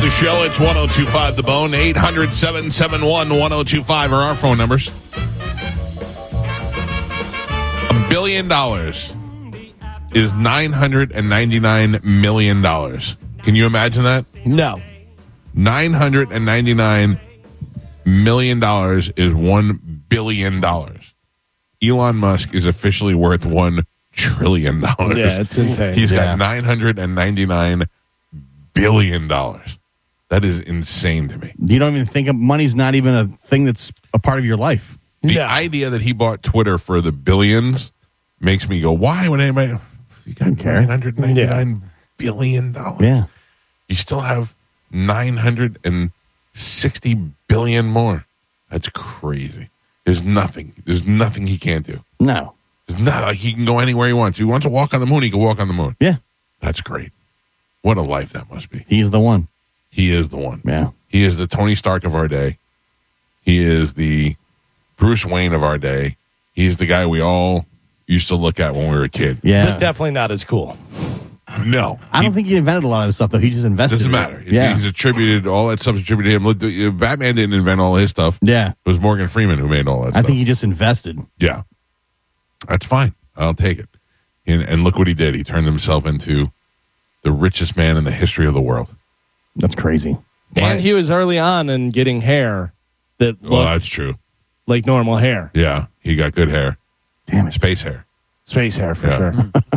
the show. It's 1025 The Bone. 800-771-1025 are our phone numbers. $1 billion is $999 million. Can you imagine that? No. $999 million is $1 billion. Elon Musk is officially worth $1 trillion. Yeah, it's insane. He's got $999 billion. That is insane to me. You don't even think of money's not even a thing that's a part of your life. The idea that he bought Twitter for the billions makes me go, why would anybody? You got $999 billion. Yeah. You still have 960 billion more. That's crazy. There's nothing he can't do. No. There's not, he can go anywhere he wants. If he wants to walk on the moon, he can walk on the moon. Yeah. That's great. What a life that must be. He's the one. He is the one. Yeah. He is the Tony Stark of our day. He is the Bruce Wayne of our day. He's the guy we all used to look at when we were a kid. Yeah. But definitely not as cool. No. I don't think he invented a lot of this stuff, though. He just invested. Doesn't in matter. it. Yeah. He's attributed, all that stuff's attributed to him. Batman didn't invent all his stuff. Yeah. It was Morgan Freeman who made all that stuff. I think he just invested. Yeah. That's fine. I'll take it. And look what he did. He turned himself into the richest man in the history of the world. That's crazy. And he was early on in getting hair that looked that's true. like normal hair. Yeah. He got good hair. Damn it. Space hair. Space hair, for Yeah. sure.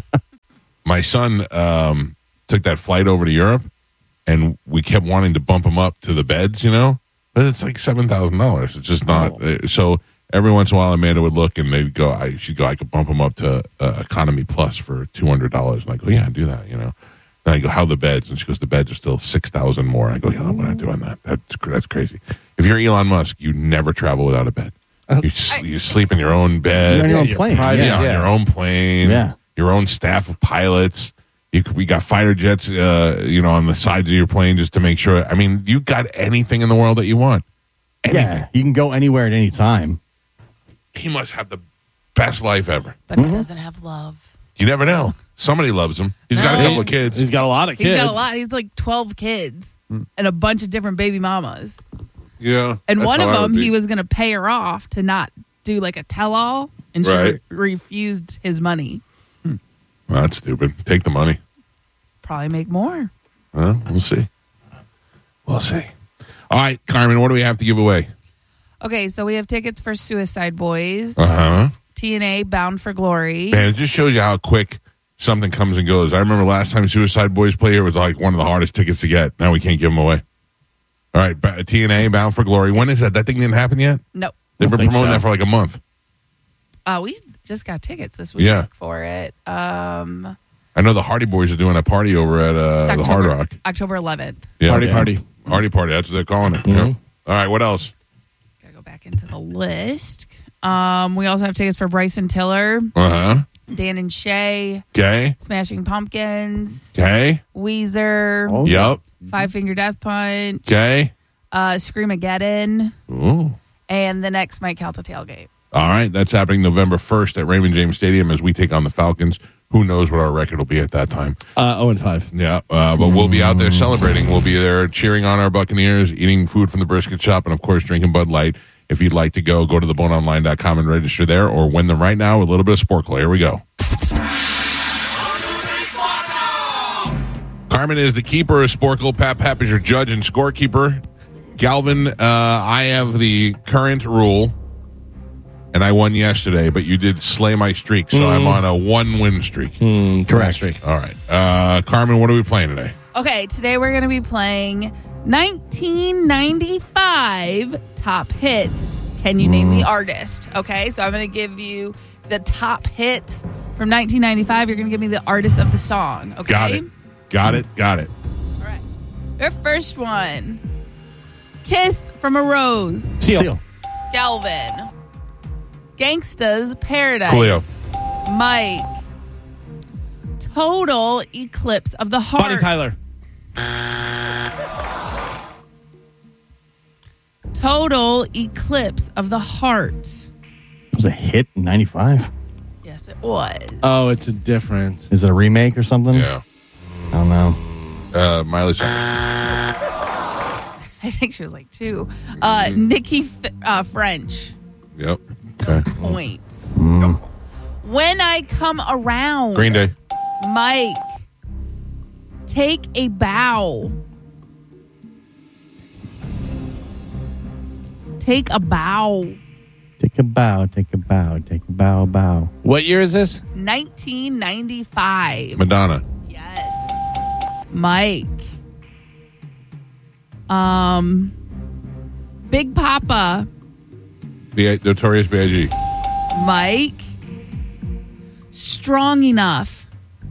My son took that flight over to Europe, and we kept wanting to bump him up to the beds, but it's like $7,000. It's just not. So every once in a while, Amanda would look, and she'd go, I could bump him up to Economy Plus for $200. And I go, yeah, do that, And I go, how are the beds? And she goes, the beds are still $6,000 more. I go, yeah, I'm not doing that. That's crazy. If you're Elon Musk, you never travel without a bed. You sleep in your own bed. You're on your own plane. On your own plane. Yeah. Your own staff of pilots. We got fighter jets, on the sides of your plane just to make sure. I mean, you got anything in the world that you want. Anything. Yeah. You can go anywhere at any time. He must have the best life ever. But he doesn't have love. You never know. Somebody loves him. He's got a couple of kids. He's got a lot of kids. He's got a lot. He's like 12 kids and a bunch of different baby mamas. Yeah. And that's one of how I would them, be. he was going to pay her off to not do like a tell-all, and she Right. refused his money. Well, that's stupid. Take the money. Probably make more. Well, we'll see. We'll see. All right, Carmen, what do we have to give away? Okay, so we have tickets for Suicide Boys, Uh-huh. TNA Bound for Glory. Man, it just shows you how quick something comes and goes. I remember last time Suicide Boys played here, it was like one of the hardest tickets to get. Now we can't give them away. All right, TNA Bound for Glory. When is that? That thing didn't happen yet? No. They've been think promoting so. that for like a month. We just got tickets this week Yeah. for it. I know the Hardy Boys are doing a party over at It's the Hard Rock. October 11th. Yeah. Party. Hardy Party. That's what they're calling it. Yeah. All right, what else? Gotta go back into the list. We also have tickets for Bryson Tiller, Uh-huh. Dan and Shay, Okay. Smashing Pumpkins, Okay. Weezer, Oh. Yep. Five Finger Death Punch, Okay. Screamageddon, Ooh. and the next Mike Calta tailgate. All right, that's happening November 1st at Raymond James Stadium as we take on the Falcons. Who knows what our record will be at that time? 0-5. Yeah, but we'll be out there celebrating. We'll be there cheering on our Buccaneers, eating food from the brisket shop, and, of course, drinking Bud Light. If you'd like to go to theboneonline.com and register there, or win them right now with a little bit of Sporkle. Here we go. Carmen is the keeper of Sporkle. Pap is your judge and scorekeeper. Galvin, I have the current rule, and I won yesterday, but you did slay my streak, so I'm on a 1-win streak. Correct. All right. Carmen, what are we playing today? Okay, today we're going to be playing 1995 top hits. Can you name the artist? Okay, so I'm going to give you the top hit from 1995. You're going to give me the artist of the song. Okay? Got it. All right. Your first one. Kiss from a Rose. Seal. Galvin. Gangsta's Paradise. Coolio. Mike. Total Eclipse of the Heart. Bonnie Tyler. Total Eclipse of the Heart. It was a hit in 95. Yes, it was. Oh, it's a difference. Is it a remake or something? Yeah. I don't know. Miley Cyrus. I think she was like 2. Nikki French. Yep. Okay. Points. When I come around. Green Day. Mike. Take a bow. Take a bow. Take a bow, take a bow, take a bow, bow. What year is this? 1995. Madonna. Yes. Mike. Big Papa. Notorious B.I.G. Mike. Strong Enough.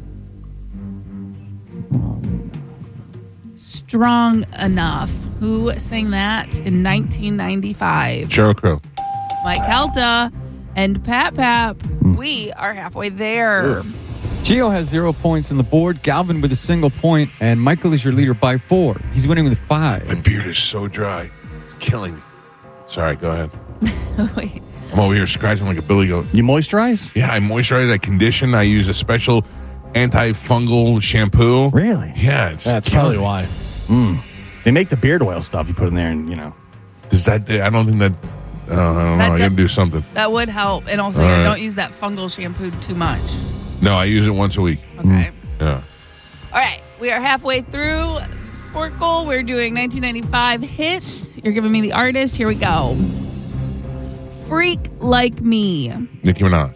Strong Enough. Who sang that in 1995? Sheryl Crow. Mike Helta and Pap. We are halfway there. Gio has 0 points on the board. Galvin with a single point, and Michael is your leader by 4. He's winning with 5. My beard is so dry. It's killing me. Sorry, go ahead. Wait. I'm over here scratching like a billy goat. You moisturize? Yeah, I moisturize, I condition. I use a special antifungal shampoo. Really? Yeah, it's That's killing probably me. why. They make the beard oil stuff you put in there, and Does that? I don't think that. I don't know. I got to do something. That would help. And also, All right. don't use that fungal shampoo too much. No, I use it once a week. Okay. Yeah. All right. We are halfway through Sport Goal. We're doing 1995 hits. You're giving me the artist. Here we go. Freak Like Me. Nicki Minaj.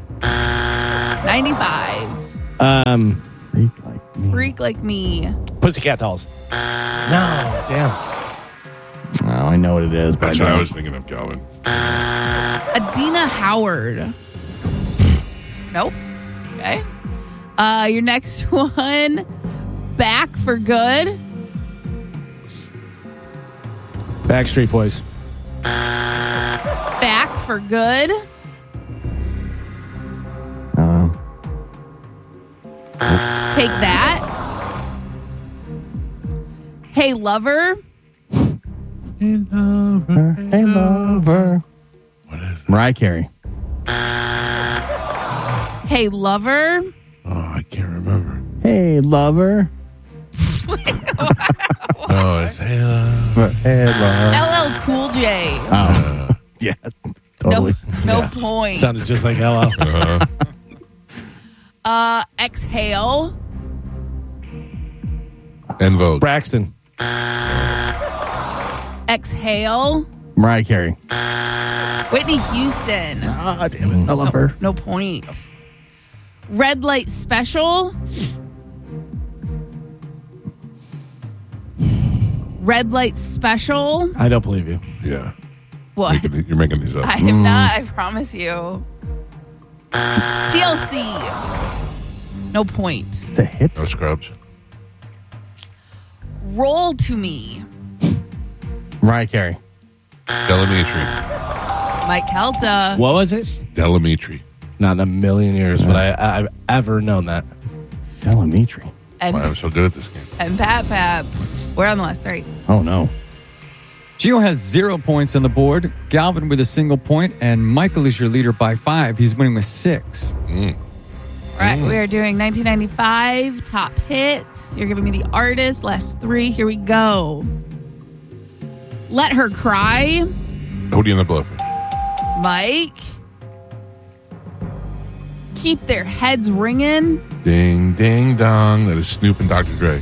95. freak like me. Freak Like Me. Pussycat Dolls. No, damn. Oh, I know what it is, but That's I what I don't. was thinking of, Calvin. Adina Howard. Nope. Okay. Your next one. Back for Good. Backstreet Boys. Back for Good. Take That. Hey Lover. Hey, lover. What is that? Mariah Carey. Hey Lover. Oh, I can't remember. Hey, lover. Oh, it's Halo. Hey, lover. LL Cool J. Oh, yeah, totally. No point. Sounded just like LL. Exhale. En Vogue. Braxton. Exhale. Mariah Carey. Whitney Houston. Ah, damn it. I love her. No point. Red Light Special. Red Light Special. I don't believe you. Yeah. What? You're making these up. I am not, I promise you. TLC. No point. It's a hit. No Scrubs. Roll to Me. Mariah Carey. Delamitri. Mike Helta. What was it? Delamitri. Not in a million years would I've ever known that. Delamitri. Why And, I'm so good at this game. and Pap. We're on the last 3. Oh, no. Gio has 0 points on the board. Galvin with a single point, and Michael is your leader by 5. He's winning with 6. Mm. All right, we are doing 1995 top hits. You're giving me the artist. Last 3. Here we go. Let Her Cry. Hootie and the Blowfish. Mike. Keep Their Heads Ringing. Ding, ding, dong. That is Snoop and Dr. Dre.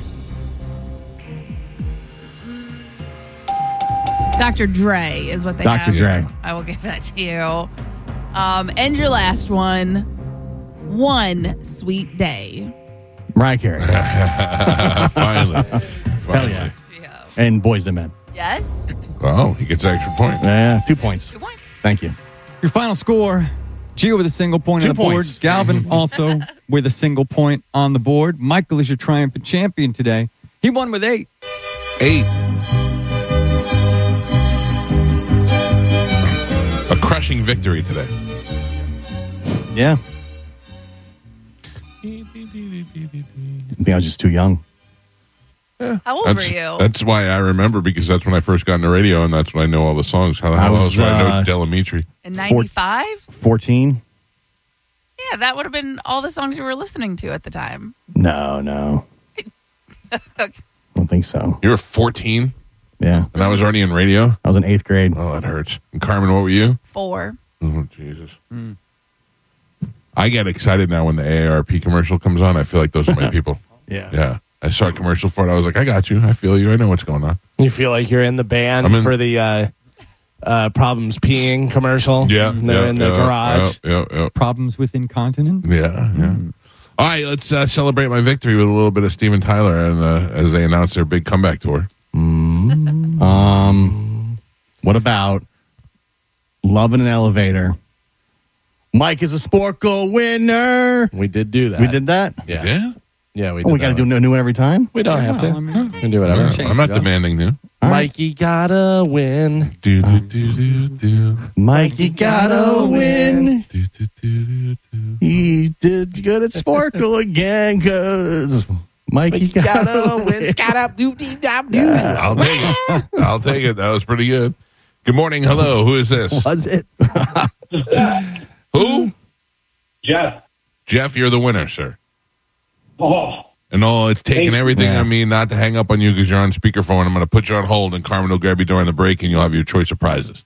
Dr. Dre is what they Dr. have. Dre. I will give that to you. And your last one. One Sweet Day. Mariah Carey. Finally. Hell yeah. Yeah. And Boys to Men. Yes. Oh, he gets an extra point. Yeah, 2 points. 2 points. Thank you. Your final score, Gio with a single point 2 on the board. points. Galvin also with a single point on the board. Michael is your triumphant champion today. He won with 8. 8. A crushing victory today. Yeah. I think I was just too young. How old were you? That's why I remember, because that's when I first got into radio, and that's when I know all the songs. How the hell else do I know Delamitri? In 95? 14? Yeah, that would have been all the songs you were listening to at the time. No. I don't think so. You were 14? Yeah. And I was already in radio? I was in 8th grade. Oh, that hurts. And Carmen, what were you? 4. Oh, Jesus. I get excited now when the AARP commercial comes on. I feel like those are my people. Yeah. Yeah. I saw a commercial for it. I was like, I got you. I feel you. I know what's going on. You feel like you're in the band I'm in- for the Problems Peeing commercial. Yeah. And they're in the garage. Yeah. Problems with incontinence? Yeah. All right, let's celebrate my victory with a little bit of Steven Tyler and as they announce their big comeback tour. What about Love in an Elevator? Mike is a Sport Goal winner. We did do that. We did that? Yeah. Yeah? Yeah, we did. Oh, we got to do a new one every time? We don't have to. I mean, We can do whatever. Change I'm not it up. demanding new. All right. Mikey gotta win. Do, do, do, do, do. Mikey gotta win. Do, do, do, do, do. He did good at Sport Goal again because Mikey gotta win. I'll take it. I'll take it. That was pretty good. Good morning. Hello. Who is this? Was it? Who? Jeff. Jeff, you're the winner, sir. Oh, And it's taking Hey. everything Yeah. on me not to hang up on you because you're on speakerphone. I'm going to put you on hold, and Carmen will grab you during the break, and you'll have your choice of prizes.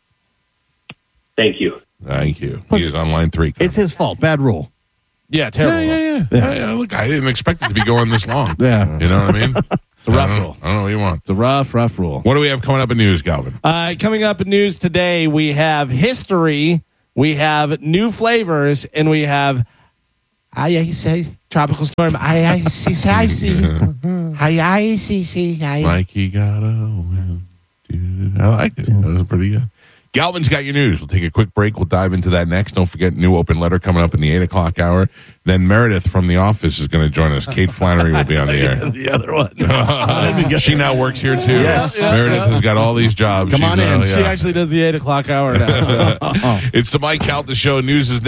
thank you. Thank you. He is on line 3. Carmen. It's his fault. Bad rule. Yeah, terrible. Yeah. Look, I didn't expect it to be going this long. Yeah. You know what I mean? It's a rough I don't- rule. I don't know what you want. It's a rough rule. What do we have coming up in news, Galvin? Coming up in news today, we have history, we have new flavors, and we have tropical storm. Mikey got a win. I liked it. That was pretty good. Galvin's got your news. We'll take a quick break. We'll dive into that next. Don't forget, new open letter coming up in the 8 o'clock hour. Then Meredith from The Office is going to join us. Kate Flannery will be on the air. The other one. She now works here, too. Yes. Meredith has got all these jobs. Come on in. She actually does the 8 o'clock hour now. It's the Mike Calta Show. News is